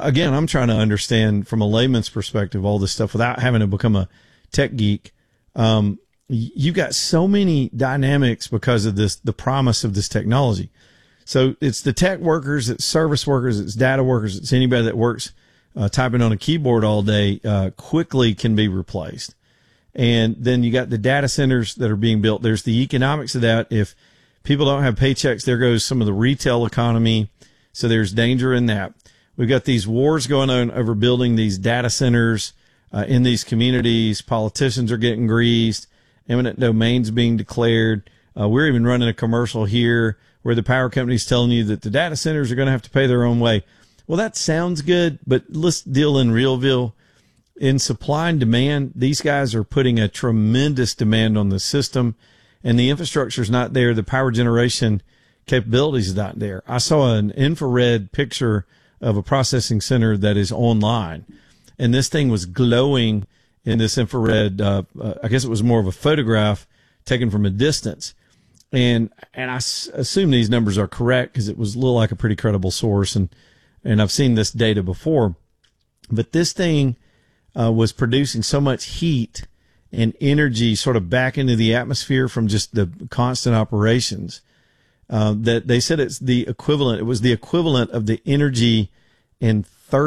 again, I'm trying to understand from a layman's perspective all this stuff without having to become a tech geek. You've got so many dynamics because of this, the promise of this technology. So it's the tech workers, it's service workers, it's data workers, it's anybody that works typing on a keyboard all day quickly can be replaced. And then you got the data centers that are being built. There's the economics of that. If people don't have paychecks, there goes some of the retail economy. So there's danger in that. We've got these wars going on over building these data centers in these communities. Politicians are getting greased. Eminent domains being declared. We're even running a commercial here where the power company's telling you that the data centers are going to have to pay their own way. Well, that sounds good, but let's deal in realville. In supply and demand, these guys are putting a tremendous demand on the system, and the infrastructure's not there. The power generation capabilities is not there. I saw an infrared picture of a processing center that is online, and this thing was glowing in this infrared. I guess it was more of a photograph taken from a distance. And I assume these numbers are correct because it was a little like a pretty credible source. And I've seen this data before, but this thing was producing so much heat and energy sort of back into the atmosphere from just the constant operations, that they said it's the equivalent. It was the equivalent of the energy in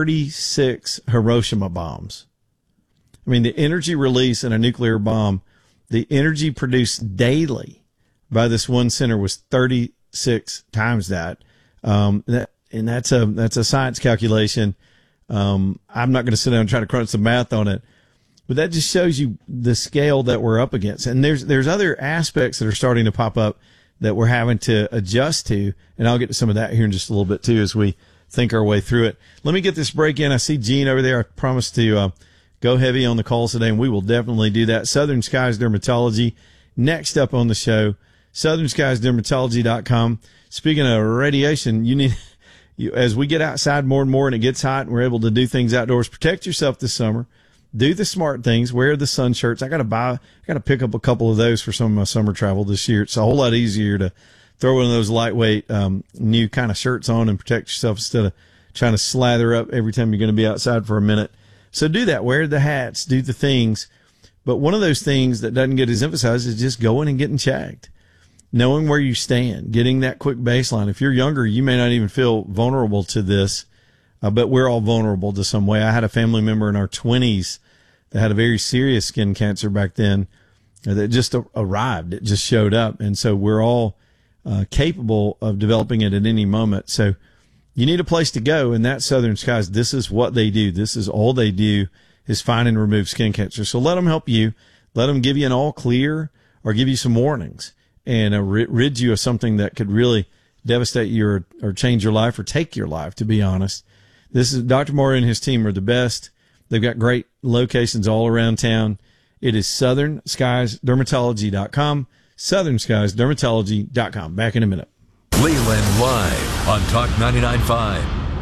36 Hiroshima bombs. I mean, the energy release in a nuclear bomb, the energy produced daily by this one center was 36 times that. And that's a science calculation. I'm not going to sit down and try to crunch the math on it, but that just shows you the scale that we're up against. And there's other aspects that are starting to pop up that we're having to adjust to. And I'll get to some of that here in just a little bit too, as we think our way through it. Let me get this break in. I see Gene over there. I promised to, go heavy on the calls today, and we will definitely do that. Southern Skies Dermatology. Next up on the show, southernskiesdermatology.com. Speaking of radiation, as we get outside more and more and it gets hot and we're able to do things outdoors, protect yourself this summer. Do the smart things. Wear the sun shirts. I got to pick up a couple of those for some of my summer travel this year. It's a whole lot easier to throw one of those lightweight, new kind of shirts on and protect yourself instead of trying to slather up every time you're going to be outside for a minute. So do that. Wear the hats, do the things. But one of those things that doesn't get as emphasized is just going and getting checked. Knowing where you stand, getting that quick baseline. If you're younger, you may not even feel vulnerable to this, but we're all vulnerable to some way. I had a family member in our 20s that had a very serious skin cancer back then that just arrived. It just showed up. And so we're all capable of developing it at any moment. So you need a place to go, and that's Southern Skies. This is what they do. This is all they do is find and remove skin cancer. So let them help you. Let them give you an all clear or give you some warnings and rid you of something that could really devastate you or change your life or take your life, to be honest. This is Dr. Moore and his team are the best. They've got great locations all around town. It is southernskiesdermatology.com, southernskiesdermatology.com. Back in a minute. Leland Live on Talk 99.5.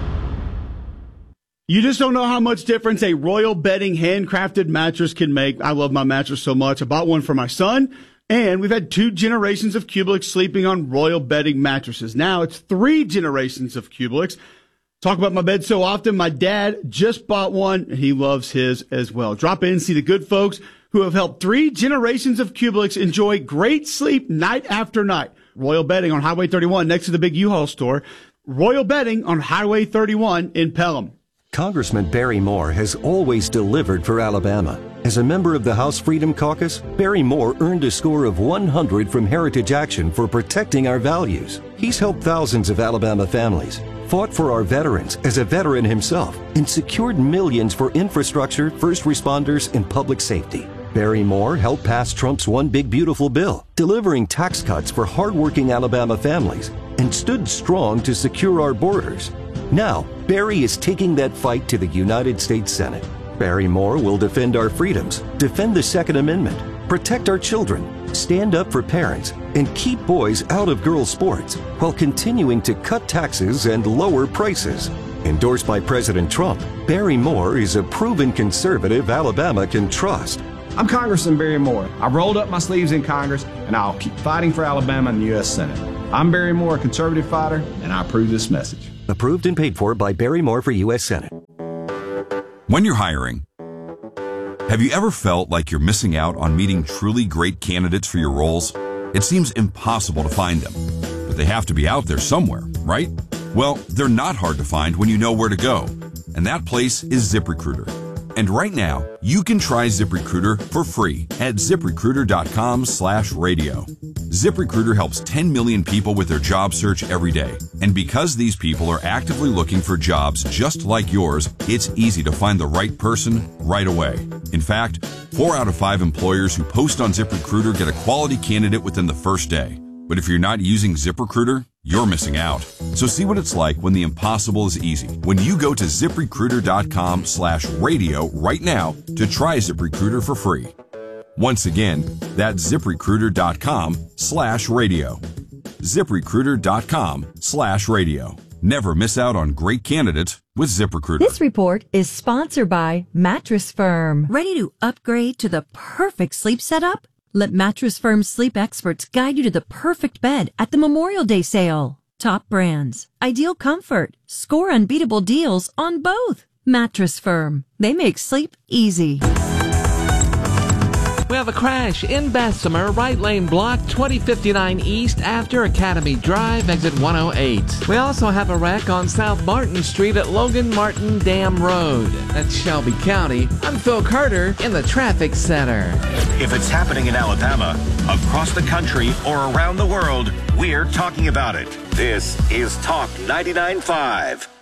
You just don't know how much difference a Royal Bedding handcrafted mattress can make. I love my mattress so much. I bought one for my son, and we've had 2 generations of Kubelik sleeping on Royal Bedding mattresses. Now it's 3 generations of Kubeliks. Talk about my bed so often. My dad just bought one, and he loves his as well. Drop in and see the good folks who have helped 3 generations of Kubeliks enjoy great sleep night after night. Royal Bedding on Highway 31 next to the big U-Haul store. Royal Bedding on Highway 31 in Pelham. Congressman Barry Moore has always delivered for Alabama. As a member of the House Freedom Caucus, Barry Moore earned a score of 100 from Heritage Action for protecting our values. He's helped thousands of Alabama families, fought for our veterans as a veteran himself, and secured millions for infrastructure, first responders, and public safety. Barry Moore helped pass Trump's One Big Beautiful Bill, delivering tax cuts for hardworking Alabama families, and stood strong to secure our borders. Now, Barry is taking that fight to the United States Senate. Barry Moore will defend our freedoms, defend the Second Amendment, protect our children, stand up for parents, and keep boys out of girls' sports while continuing to cut taxes and lower prices. Endorsed by President Trump, Barry Moore is a proven conservative Alabama can trust. I'm Congressman Barry Moore. I rolled up my sleeves in Congress, and I'll keep fighting for Alabama in the U.S. Senate. I'm Barry Moore, a conservative fighter, and I approve this message. Approved and paid for by Barry Moore for U.S. Senate. When you're hiring, have you ever felt like you're missing out on meeting truly great candidates for your roles? It seems impossible to find them, but they have to be out there somewhere, right? Well, they're not hard to find when you know where to go, and that place is ZipRecruiter. And right now, you can try ZipRecruiter for free at ZipRecruiter.com/radio. ZipRecruiter helps 10 million people with their job search every day. And because these people are actively looking for jobs just like yours, it's easy to find the right person right away. In fact, 4 out of 5 employers who post on ZipRecruiter get a quality candidate within the first day. But if you're not using ZipRecruiter, you're missing out. So see what it's like when the impossible is easy. When you go to ZipRecruiter.com/radio right now to try ZipRecruiter for free. Once again, that's ZipRecruiter.com/radio. ZipRecruiter.com/radio. Never miss out on great candidates with ZipRecruiter. This report is sponsored by Mattress Firm. Ready to upgrade to the perfect sleep setup? Let Mattress Firm's sleep experts guide you to the perfect bed at the Memorial Day sale. Top brands, ideal comfort, score unbeatable deals on both. Mattress Firm. They make sleep easy. We have a crash in Bessemer, right lane block 2059 East after Academy Drive, exit 108. We also have a wreck on South Martin Street at Logan Martin Dam Road. That's Shelby County. I'm Phil Carter in the Traffic Center. If it's happening in Alabama, across the country, or around the world, we're talking about it. This is Talk 99.5.